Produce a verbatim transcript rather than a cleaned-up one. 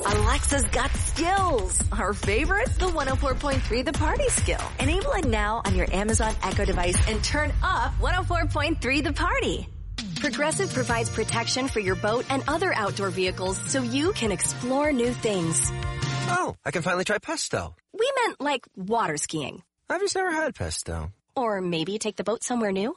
Alexa's got skills. Our favorite? The one oh four point three The Party skill. Enable it now on your Amazon Echo device and turn up one oh four point three The Party. Progressive provides protection for your boat and other outdoor vehicles so you can explore new things. Oh, I can finally try pesto. We meant like water skiing. I've just never had pesto. Or maybe take the boat somewhere new.